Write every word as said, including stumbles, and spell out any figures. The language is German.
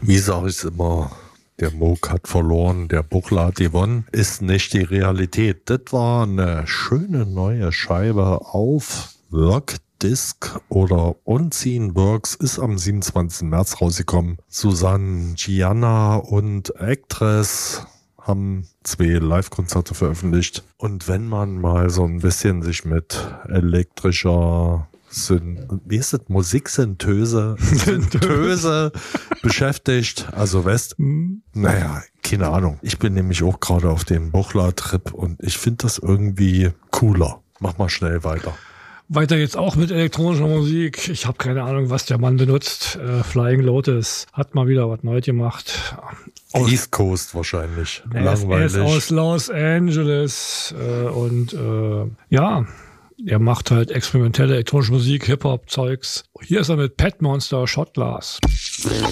Wie sage ich es immer, der Moog hat verloren, der Buchler hat gewonnen, ist nicht die Realität. Das war eine schöne neue Scheibe auf Workdisc oder Unseen Works, ist am siebenundzwanzigsten März rausgekommen. Susanne, Gianna und Actress haben zwei Live-Konzerte veröffentlicht. Und wenn man mal so ein bisschen sich mit elektrischer Syn- wie ist das? Musiksynthese Synthese beschäftigt. Also West, naja, keine Ahnung. Ich bin nämlich auch gerade auf dem Buchler-Trip und ich finde das irgendwie cooler. Mach mal schnell weiter. Weiter jetzt auch mit elektronischer Musik. Ich habe keine Ahnung, was der Mann benutzt. Äh, Flying Lotus hat mal wieder was Neues gemacht. Aus East Coast wahrscheinlich. Er Langweilig. ist aus Los Angeles äh, und äh, ja, er macht halt experimentelle elektronische Musik, Hip-Hop-Zeugs. Hier ist er mit Pet Monster Shot Glass.